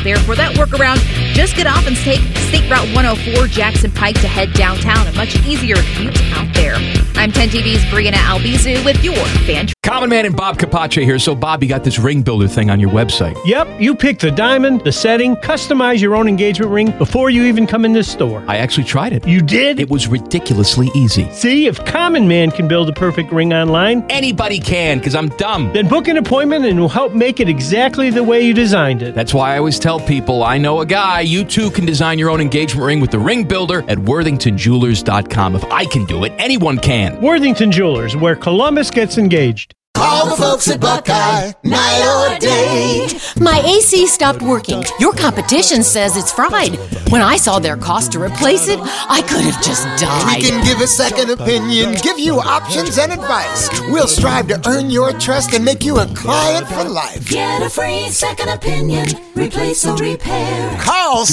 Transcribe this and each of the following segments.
there for that workaround. Just get off and take State Route 104 Jackson Pike to head downtown. A much easier commute out there. I'm 10 TV's Brianna Albizu with your Fan. Common Man and Bob Capace here. So, Bob, you got this ring builder thing on your website. Yep, you pick the diamond, the setting, customize your own engagement ring before you even come in this store. I actually tried it. You did? It was ridiculously easy. See, if Common Man can build a perfect ring online, anybody can, because I'm dumb. Then book an appointment and we'll help make it exactly the way you designed it. That's why I always tell people, I know a guy. You too can design your own engagement ring with the ring builder at worthingtonjewelers.com. If I can do it, anyone can. Worthington Jewelers, where Columbus gets engaged. Call the folks at Buckeye, night or day. My AC stopped working. Your competition says it's fried. When I saw their cost to replace it, I could have just died. We can give a second opinion, give you options and advice. We'll strive to earn your trust and make you a client for life. Get a free second opinion, replace or repair. Call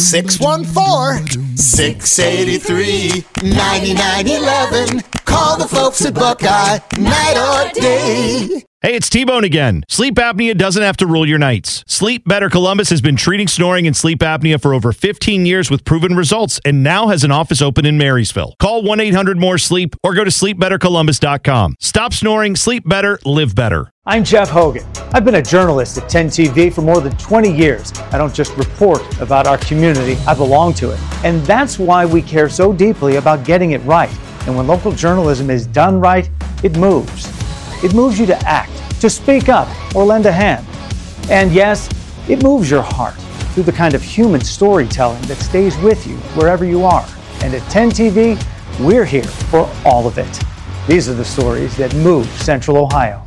614-683-9911. Call the folks at Buckeye, night or day. Hey, it's T-Bone again. Sleep apnea doesn't have to rule your nights. Sleep Better Columbus has been treating snoring and sleep apnea for over 15 years with proven results and now has an office open in Marysville. Call 1-800-MORE-SLEEP or go to sleepbettercolumbus.com. Stop snoring, sleep better, live better. I'm Jeff Hogan. I've been a journalist at 10 TV for more than 20 years. I don't just report about our community, I belong to it. And that's why we care so deeply about getting it right. And when local journalism is done right, it moves. It moves you to act, to speak up, or lend a hand. And yes, it moves your heart through the kind of human storytelling that stays with you wherever you are. And at 10 TV, we're here for all of it. These are the stories that move Central Ohio.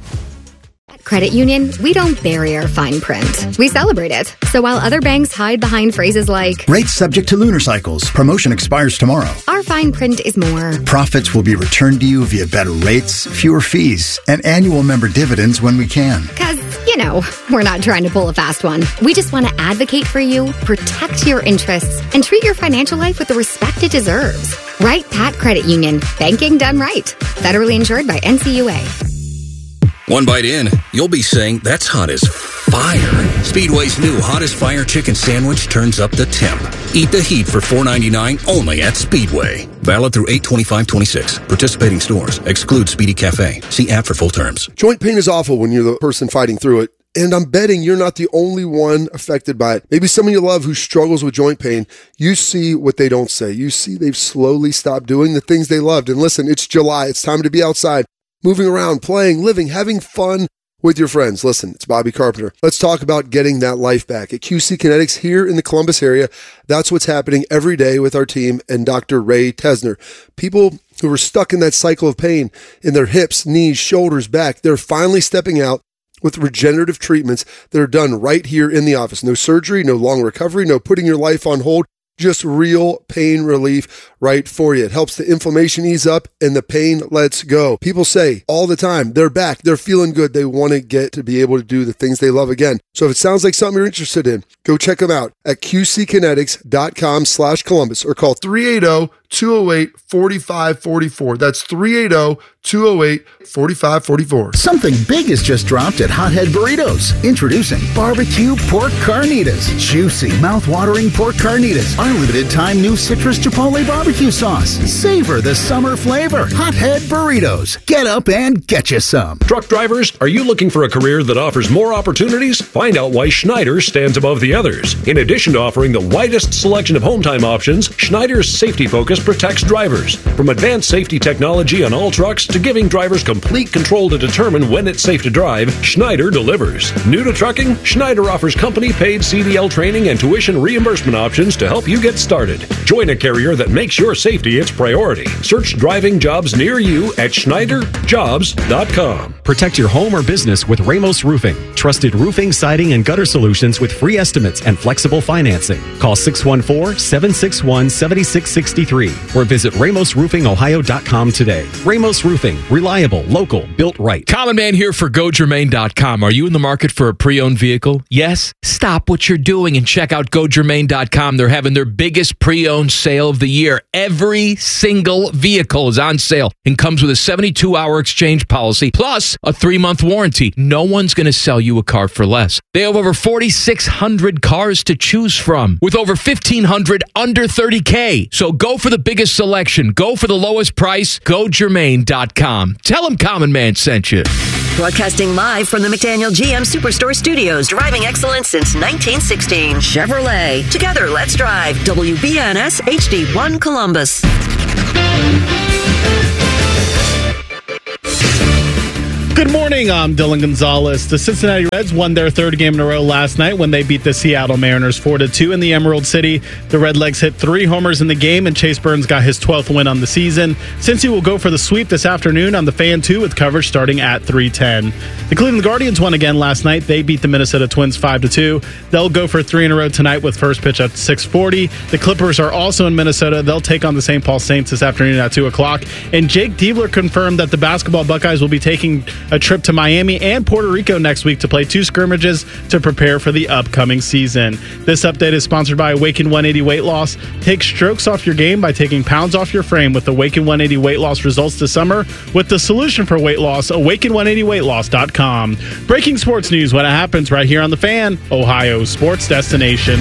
Credit Union, we don't bury our fine print. We celebrate it. So while other banks hide behind phrases like, rates subject to lunar cycles, promotion expires tomorrow, our fine print is more, profits will be returned to you via better rates, fewer fees, and annual member dividends when we can. Because, you know, we're not trying to pull a fast one. We just want to advocate for you, protect your interests, and treat your financial life with the respect it deserves. Right, Pat Credit Union. Banking done right. Federally insured by NCUA. One bite in, you'll be saying, that's hot as fire. Speedway's new Hottest Fire Chicken Sandwich turns up the temp. Eat the heat for $4.99 only at Speedway. Valid through 8/25/26. Participating stores. Exclude Speedy Cafe. See app for full terms. Joint pain is awful when you're the person fighting through it. And I'm betting you're not the only one affected by it. Maybe someone you love who struggles with joint pain. You see what they don't say. You see they've slowly stopped doing the things they loved. And listen, it's July. It's time to be outside, moving around, playing, living, having fun with your friends. Listen, it's Bobby Carpenter. Let's talk about getting that life back. At QC Kinetics here in the Columbus area, that's what's happening every day with our team and Dr. Ray Tesner. People who were stuck in that cycle of pain in their hips, knees, shoulders, back, they're finally stepping out with regenerative treatments that are done right here in the office. No surgery, no long recovery, no putting your life on hold. Just real pain relief right for you. It helps the inflammation ease up and the pain lets go. People say all the time, they're back, they're feeling good. They want to get to be able to do the things they love again. So if it sounds like something you're interested in, go check them out at qckinetics.com/Columbus or call 380-208-4544. That's 380-208-4544. Something big has just dropped at Hothead Burritos. Introducing barbecue pork carnitas. Juicy, mouth-watering pork carnitas. Our limited time new citrus chipotle barbecue sauce. Savor the summer flavor. Hothead Burritos. Get up and get you some. Truck drivers, are you looking for a career that offers more opportunities? Find out why Schneider stands above the others. In addition to offering the widest selection of home time options, Schneider's safety focus protects drivers. From advanced safety technology on all trucks to giving drivers complete control to determine when it's safe to drive, Schneider delivers. New to trucking, Schneider offers company-paid CDL training and tuition reimbursement options to help you get started. Join a carrier that makes your safety its priority. Search driving jobs near you at SchneiderJobs.com. Protect your home or business with Ramos Roofing. Trusted roofing, siding, and gutter solutions with free estimates and flexible financing. Call 614-761-7663 or visit RamosRoofingOhio.com today. Ramos Roofing. Roofing. Reliable, local, built right. Common Man here for GoGermain.com. Are you in the market for a pre-owned vehicle? Yes? Stop what you're doing and check out GoGermain.com. They're having their biggest pre-owned sale of the year. Every single vehicle is on sale and comes with a 72-hour exchange policy plus a 3-month warranty. No one's going to sell you a car for less. They have over 4,600 cars to choose from with over 1,500 under $30K. So go for the biggest selection. Go for the lowest price. GoGermain.com. Tell them Common Man sent you. Broadcasting live from the McDaniel GM Superstore Studios, driving excellence since 1916. Chevrolet. Together, let's drive. WBNS HD1 Columbus. Good morning, I'm Dylan Gonzalez. The Cincinnati Reds won their third game in a row last night when they beat the Seattle Mariners 4-2 in the Emerald City. The Redlegs hit 3 homers in the game, and Chase Burns got his 12th win on the season. Cincy will go for the sweep this afternoon on the Fan 2 with coverage starting at 3:10. The Cleveland Guardians won again last night. They beat the Minnesota Twins 5-2. They'll go for 3 in a row tonight with first pitch at 6:40. The Clippers are also in Minnesota. They'll take on the St. Paul Saints this afternoon at 2 o'clock. And Jake Diebler confirmed that the basketball Buckeyes will be taking a trip to Miami and Puerto Rico next week to play 2 scrimmages to prepare for the upcoming season. This update is sponsored by Awaken 180 Weight Loss. Take strokes off your game by taking pounds off your frame with Awaken 180 Weight Loss results this summer with the solution for weight loss, awaken180weightloss.com. Breaking sports news when it happens right here on The Fan, Ohio's sports destination.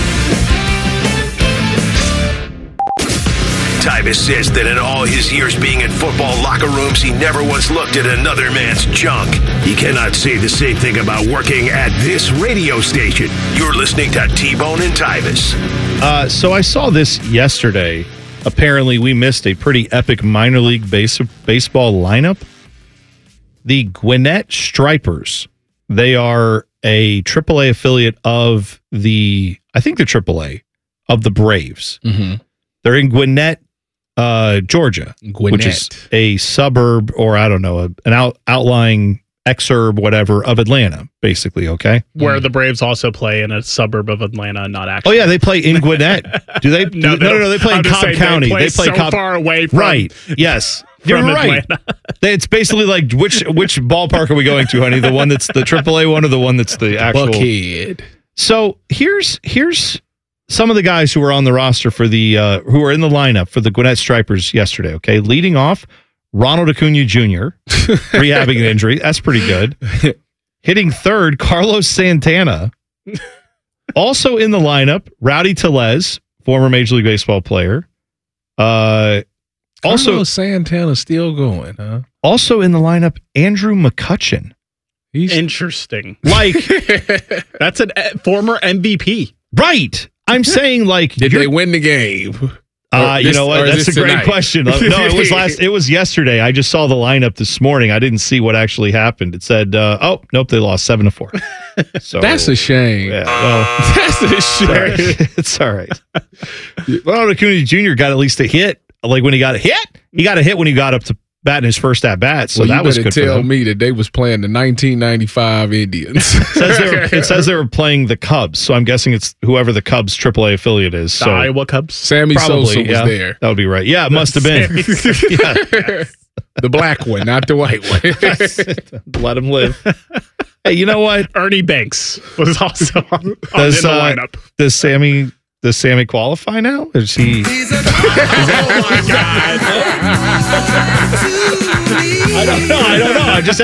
Tyvis says that in all his years being in football locker rooms, he never once looked at another man's junk. He cannot say the same thing about working at this radio station. You're listening to T-Bone and Tyvis. So I saw this yesterday. Apparently, we missed a pretty epic minor league baseball lineup. The Gwinnett Stripers. They are a AAA affiliate of the, I think they're AAA, of the Braves. Mm-hmm. They're in Gwinnett, Georgia, which is a suburb, or I don't know, an outlying exurb, whatever, of Atlanta, basically, okay? Where the Braves also play in a suburb of Atlanta, not actually. Oh, yeah, they play in Gwinnett. Do they? No, they play in Cobb County. They play so far away from Right, yes. You're right. It's basically like, which ballpark are we going to, honey? The one that's the AAA one or the one that's the actual? Buckhead. So here's some of the guys who were on the roster for the who were in the lineup for the Gwinnett Stripers yesterday. Okay, leading off, Ronald Acuna Jr. rehabbing an injury. That's pretty good. Hitting third, Carlos Santana. Also in the lineup, Rowdy Tellez, former Major League Baseball player. Carlos Santana still going, huh? Also in the lineup, Andrew McCutchen. He's interesting. Like that's a former MVP, right? I'm saying, like, did they win the game? You know what? That's a great question. No, it was yesterday. I just saw the lineup this morning. I didn't see what actually happened. It said, "Oh, nope, they lost 7-4." So that's a shame. Yeah, well, that's a shame. It's all right. Ronald Acuna Jr. got at least a hit. Like when he got a hit when he got up to bat in his first at bat. So that was good. Tell me that they was playing the 1995 Indians. It says they were playing the Cubs. So I'm guessing it's whoever the Cubs AAA affiliate is. So Iowa Cubs. Sammy Sosa was there. That would be right. Yeah, it must have been. The black one, not the white one. Let him live. Hey, you know what? Ernie Banks was also in the lineup. Does Sammy qualify now? Is he? Oh my God! I don't know. I just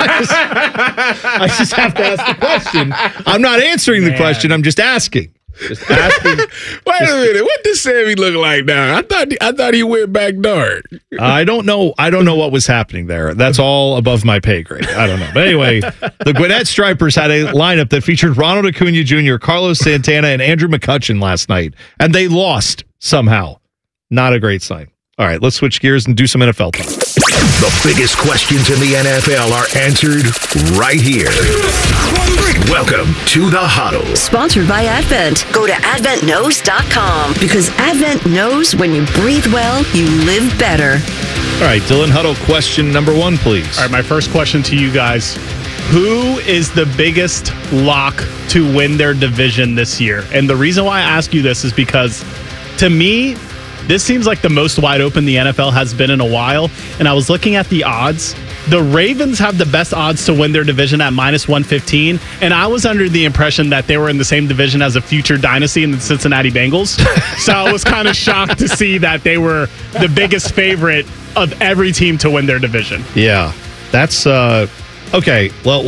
have to ask the question. I'm not answering the question. I'm just asking. Just asking. Wait a minute. What does Sammy look like now? I thought he went back dark. I don't know. I don't know what was happening there. That's all above my pay grade. I don't know. But anyway, the Gwinnett Stripers had a lineup that featured Ronald Acuna Jr., Carlos Santana, and Andrew McCutchen last night, and they lost somehow. Not a great sign. All right, let's switch gears and do some NFL talk. The biggest questions in the NFL are answered right here. Welcome to The Huddle. Sponsored by Advent. Go to adventknows.com because Advent knows when you breathe well, you live better. All right, Dylan Huddle, question number 1, please. All right, my first question to you guys. Who is the biggest lock to win their division this year? And the reason why I ask you this is because, to me, This seems like the most wide open the NFL has been in a while. And I was looking at the odds. The Ravens have the best odds to win their division at -115. And I was under the impression that they were in the same division as a future dynasty in the Cincinnati Bengals. So I was kind of shocked to see that they were the biggest favorite of every team to win their division. Yeah. That's okay. Well,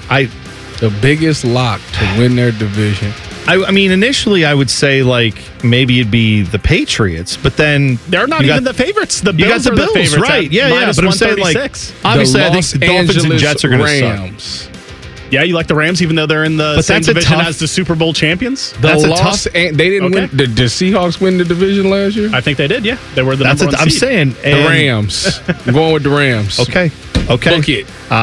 the biggest lock to win their division. I mean, initially I would say like maybe it'd be the Patriots, but then they're not even the favorites. The Bills are the Bills, right? Yeah. But I'm saying like obviously I think the Dolphins and Jets are going to suck. Yeah, you like the Rams, even though they're in the same division as the Super Bowl champions. They didn't win. Did the Seahawks win the division last year? I think they did. Yeah, they were the number one seed. I'm saying the Rams. I'm going with the Rams. Okay. Book it.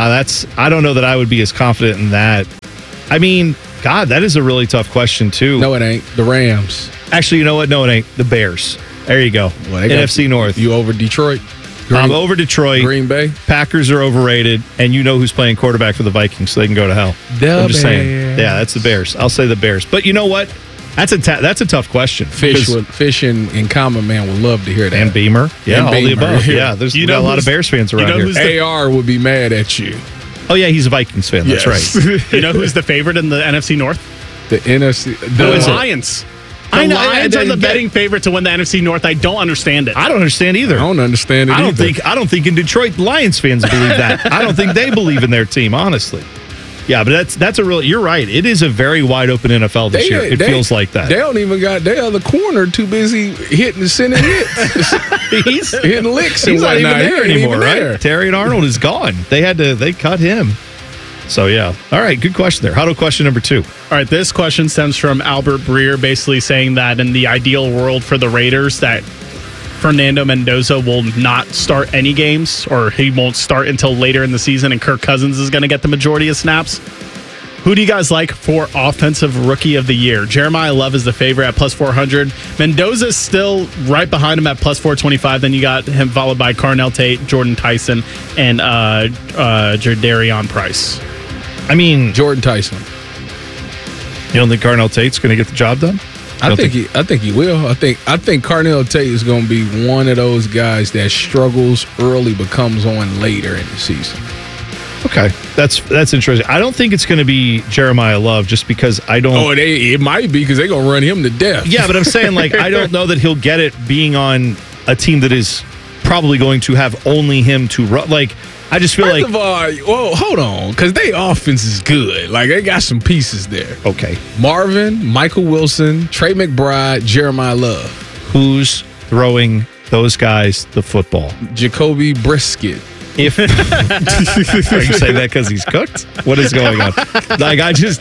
I don't know that I would be as confident in that. I mean, God, that is a really tough question too. No, it ain't. The Rams. Actually, you know what? No, it ain't. The Bears. There you go. Well, NFC North. You over Detroit? I'm over Detroit. Green Bay. Packers are overrated, and you know who's playing quarterback for the Vikings, so they can go to hell. I'm just saying. Yeah, that's the Bears. I'll say the Bears. But you know what? That's a tough question. Fish and Common Man would love to hear that. And Beamer. Yeah, and all Beamer. the above. Yeah, there's a lot of Bears fans around here. AR would be mad at you. Oh, yeah, he's a Vikings fan. That's right. You know who's the favorite in the NFC North? The NFC. The Lions. The Lions are the betting favorite to win the NFC North. I don't understand it. I don't understand either. I don't understand it either. I don't think in Detroit Lions fans believe that. I don't think they believe in their team, honestly. Yeah, but that's a real. You're right. It is a very wide open NFL this year. It feels like that. They don't even got their other corner too busy sending hits. He's hitting licks. He's not even there anymore, right? Terry Arnold is gone. They cut him. So yeah. All right, good question there. Huddle question number 2. All right, this question stems from Albert Breer, basically saying that in the ideal world for the Raiders, that Fernando Mendoza will not start any games, or he won't start until later in the season, and Kirk Cousins is going to get the majority of snaps. Who do you guys like for Offensive Rookie of the Year? Jeremiah Love is the favorite at +400. Mendoza's still right behind him at +425. Then you got him followed by Carnell Tate, Jordan Tyson, and Jadarian Price. I mean, Jordan Tyson. You don't think Carnell Tate's going to get the job done? I think he will. I think Carnell Tate is going to be one of those guys that struggles early but comes on later in the season. Okay, that's interesting. I don't think it's going to be Jeremiah Love just because I don't. Oh, it might be because they're going to run him to death. Yeah, but I'm saying like I don't know that he'll get it being on a team that is probably going to have only him to run. Like I just feel First of all, well, hold on, because their offense is good. Like they got some pieces there. Okay, Marvin, Michael Wilson, Trey McBride, Jeremiah Love. Who's throwing those guys the football? Jacoby Brisket. If are you saying that because he's cooked? What is going on? Like I just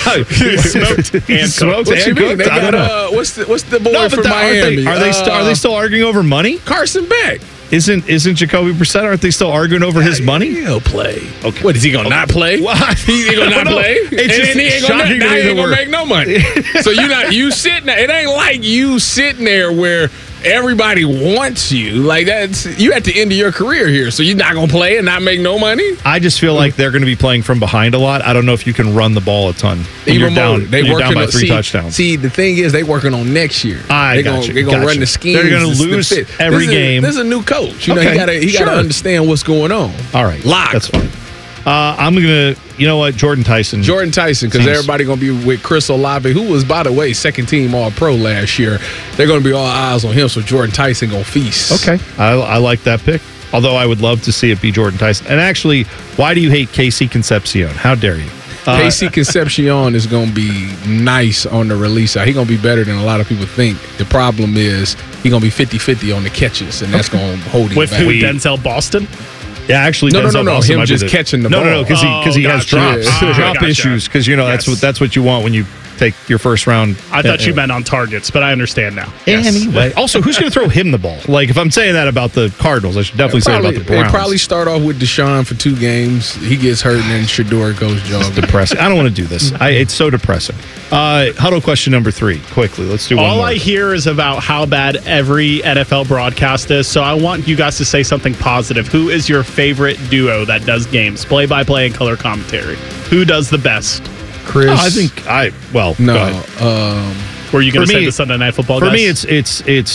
smoked and cooked. I don't know. What's the boy from Miami? Are they still arguing over money? Carson Beck. Isn't Jacoby Brissett? Aren't they still arguing over his money? He'll play. Okay. What is he gonna not play? What? He ain't gonna not play. It's just he ain't gonna make no money. So you sitting there. It ain't like you sitting there where everybody wants you. Like you at the end of your career here. So you're not gonna play and not make no money. I just feel like they're gonna be playing from behind a lot. I don't know if you can run the ball a ton. You're down by 3 touchdowns. See, the thing is, they working on next year. They're gonna run the scheme. They're gonna lose every game. This is a new coach. You know, he gotta understand what's going on. All right, lock. That's fine. I'm gonna, you know what, Jordan Tyson, because everybody gonna be with Chris Olave, who was, by the way, second team All-Pro last year. They're gonna be all eyes on him, so Jordan Tyson gonna feast. Okay, I like that pick. Although I would love to see it be Jordan Tyson. And actually, why do you hate Casey Concepcion? How dare you? Casey Concepcion is going to be nice on the release side. He's going to be better than a lot of people think. The problem is he's going to be 50-50 on the catches, and that's going to hold him with back. Who, Denzel Boston? Yeah, actually, no. Him just catching the ball. No, because he has drop issues. Because that's what you want when you take your first round. I thought you meant on targets, but I understand now. Anyway, also, who's going to throw him the ball? Like, if I'm saying that about the Cardinals, I should definitely say about the Browns. They probably start off with Deshaun for 2 games. He gets hurt, and then Shador goes jogging. It's depressing. I don't want to do this. It's so depressing. Huddle question number 3. Quickly, let's do one more. All I hear is about how bad every NFL broadcast is, so I want you guys to say something positive. Who is your favorite duo that does games, play-by-play and color commentary? Who does the best? Chris? I think no. Were you going to say the Sunday Night Football guys? For me, it's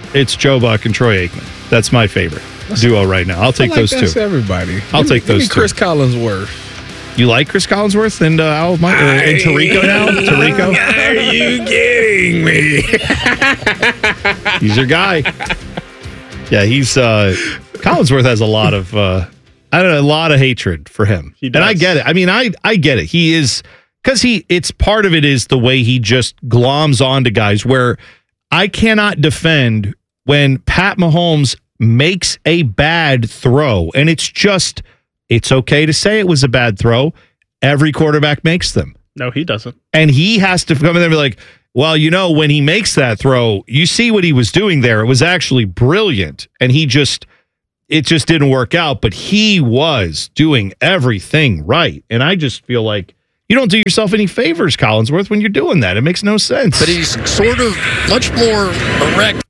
it's Joe Buck and Troy Aikman. That's my favorite duo right now. I'll take those that's two. Everybody. I'll take those two. Chris Collinsworth. You like Chris Collinsworth and and Tirico now? Tirico? Are you kidding me? He's your guy. Yeah, he's Collinsworth has a lot of a lot of hatred for him. He does. And I get it. I mean, I get it. He is because it's part of it is the way he just gloms onto guys where I cannot defend when Pat Mahomes makes a bad throw. And it's okay to say it was a bad throw. Every quarterback makes them. No, he doesn't. And he has to come in there and be like, well, when he makes that throw, you see what he was doing there. It was actually brilliant. And it just didn't work out. But he was doing everything right. And I just feel like you don't do yourself any favors, Collinsworth, when you're doing that. It makes no sense. But he's sort of much more erect.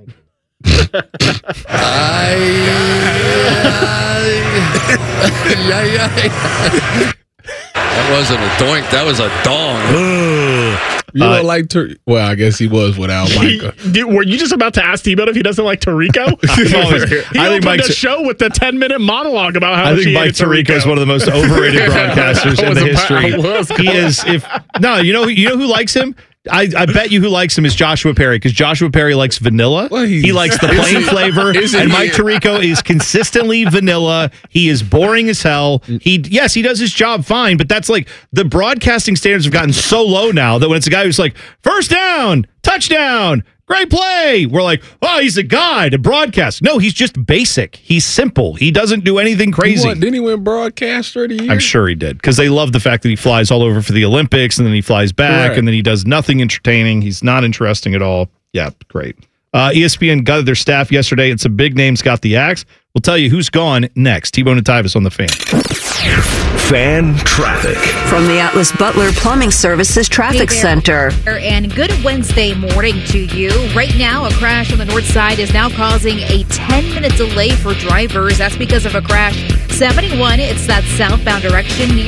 That wasn't a doink. That was a dong. You don't like Tirico? Well, I guess he was without Micah. Were you just about to ask Tebow if he doesn't like Tirico? He opened the show with the 10-minute monologue about how I think Mike Tirico is one of the most overrated broadcasters in the history. He is. You know who likes him? I bet you who likes him is Joshua Perry because Joshua Perry likes vanilla. He likes the plain flavor, and Mike Tirico is consistently vanilla. He is boring as hell. He does his job fine, but that's like the broadcasting standards have gotten so low now that when it's a guy who's like first down, touchdown, great play, we're like, oh, he's a guy to broadcast. No, he's just basic. He's simple. He doesn't do anything crazy. Didn't he win broadcaster of the year? I'm sure he did because they love the fact that he flies all over for the Olympics and then he flies back and then he does nothing entertaining. He's not interesting at all. Yeah, great. ESPN gutted their staff yesterday and some big names got the axe. We'll tell you who's gone next. T-Bone and Tyvis on the Fan. Fan traffic. From the Atlas Butler Plumbing Services Traffic Center. And good Wednesday morning to you. Right now, a crash on the north side is now causing a 10-minute delay for drivers. That's because of a crash 71. It's that southbound direction near